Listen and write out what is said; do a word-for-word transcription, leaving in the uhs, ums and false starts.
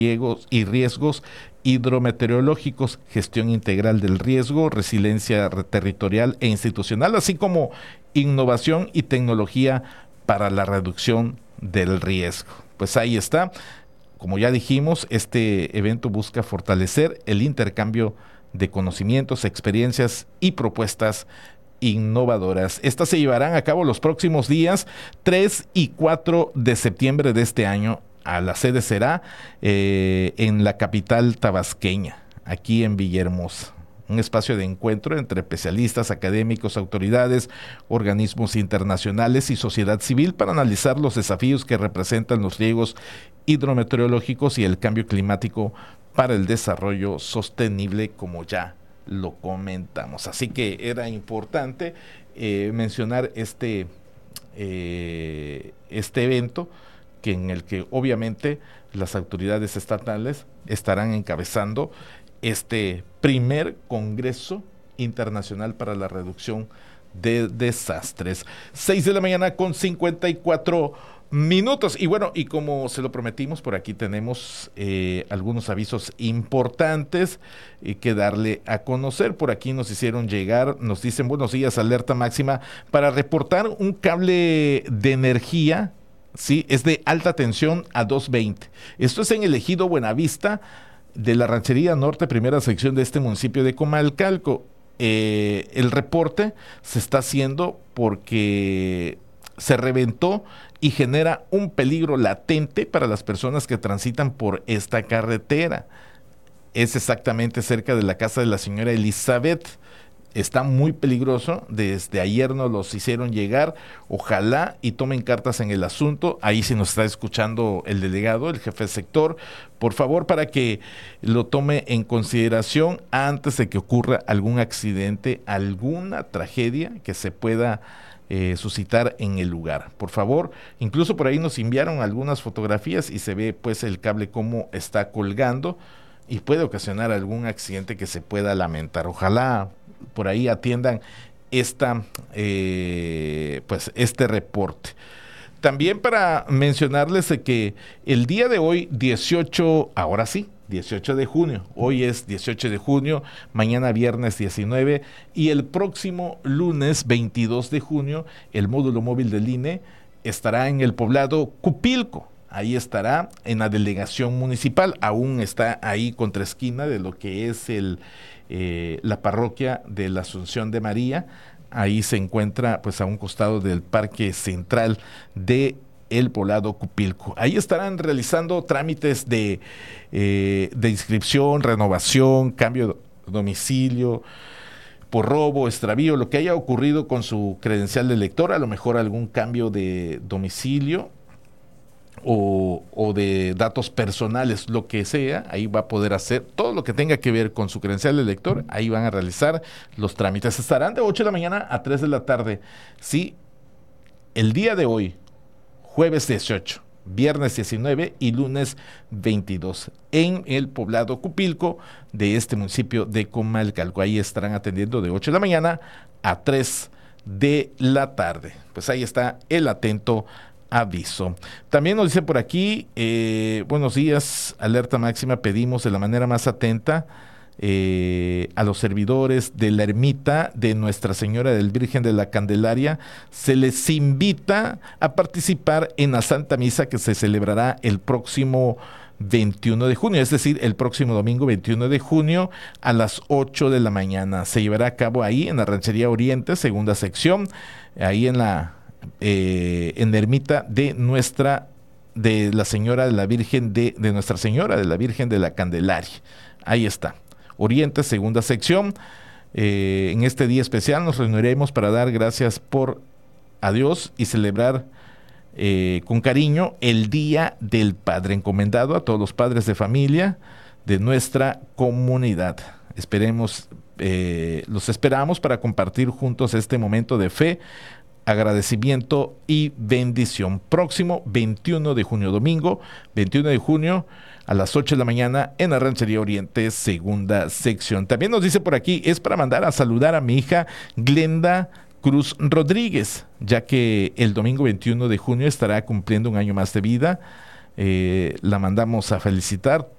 riesgos y riesgos hidrometeorológicos, gestión integral del riesgo, resiliencia territorial e institucional, así como innovación y tecnología para la reducción del riesgo. Pues ahí está. Como ya dijimos, este evento busca fortalecer el intercambio de conocimientos, experiencias y propuestas innovadoras. Estas se llevarán a cabo los próximos días tres y cuatro de septiembre de este año. A la sede será eh, en la capital tabasqueña, aquí en Villahermosa. Un espacio de encuentro entre especialistas, académicos, autoridades, organismos internacionales y sociedad civil para analizar los desafíos que representan los riesgos hidrometeorológicos y el cambio climático para el desarrollo sostenible, como ya lo comentamos. Así que era importante eh, mencionar este, eh, este evento, que en el que obviamente las autoridades estatales estarán encabezando este primer Congreso Internacional para la Reducción de Desastres. Seis de la mañana con cincuenta y cuatro minutos. Y bueno, y como se lo prometimos, por aquí tenemos eh, algunos avisos importantes eh, que darle a conocer. Por aquí nos hicieron llegar, nos dicen: buenos días, alerta máxima para reportar un cable de energía. Sí, es de alta tensión a doscientos veinte. Esto es en el ejido Buenavista de la Ranchería Norte, primera sección de este municipio de Comalcalco. Eh, el reporte se está haciendo porque se reventó y genera un peligro latente para las personas que transitan por esta carretera. Es exactamente cerca de la casa de la señora Elizabeth. Está muy peligroso, desde ayer nos los hicieron llegar, ojalá y tomen cartas en el asunto. Ahí si nos está escuchando el delegado, el jefe de sector, por favor, para que lo tome en consideración antes de que ocurra algún accidente, alguna tragedia que se pueda eh, suscitar en el lugar. Por favor, incluso por ahí nos enviaron algunas fotografías y se ve pues el cable cómo está colgando y puede ocasionar algún accidente que se pueda lamentar. Ojalá por ahí atiendan esta, eh, pues este reporte. También para mencionarles de que el día de hoy, dieciocho, ahora sí, dieciocho de junio, hoy es dieciocho de junio, mañana viernes diecinueve y el próximo lunes veintidós de junio, el módulo móvil del I N E estará en el poblado Cupilco. Ahí estará en la delegación municipal, aún está ahí contra esquina de lo que es el eh, la parroquia de la Asunción de María. Ahí se encuentra pues a un costado del parque central de el poblado Cupilco. Ahí estarán realizando trámites de, eh, de inscripción, renovación, cambio de domicilio, por robo, extravío, lo que haya ocurrido con su credencial de lector, a lo mejor algún cambio de domicilio, O, o de datos personales, lo que sea, ahí va a poder hacer todo lo que tenga que ver con su credencial de lector. Ahí van a realizar los trámites. Estarán de ocho de la mañana a tres de la tarde. Sí, el día de hoy, jueves dieciocho, viernes diecinueve y lunes veintidós, en el poblado Cupilco de este municipio de Comalcalco. Ahí estarán atendiendo de ocho de la mañana a tres de la tarde. Pues ahí está el atento aviso. También nos dice por aquí, eh, buenos días, alerta máxima, pedimos de la manera más atenta eh, a los servidores de la ermita de Nuestra Señora del Virgen de la Candelaria, se les invita a participar en la Santa Misa que se celebrará el próximo veintiuno de junio, es decir, el próximo domingo veintiuno de junio a las ocho de la mañana. Se llevará a cabo ahí en la Ranchería Oriente, segunda sección, ahí en la Eh, en la ermita de nuestra de la Señora de la Virgen de, de Nuestra Señora de la Virgen de la Candelaria. Ahí está, Oriente, segunda sección. Eh, en este día especial nos reuniremos para dar gracias por a Dios y celebrar eh, con cariño el Día del Padre, encomendado a todos los padres de familia de nuestra comunidad. Esperemos, eh, los esperamos para compartir juntos este momento de fe, agradecimiento y bendición. Próximo veintiuno de junio, domingo veintiuno de junio a las ocho de la mañana en la Ranchería Oriente, segunda sección. También nos dice por aquí, es para mandar a saludar a mi hija Glenda Cruz Rodríguez, ya que el domingo veintiuno de junio estará cumpliendo un año más de vida. Eh, la mandamos a felicitar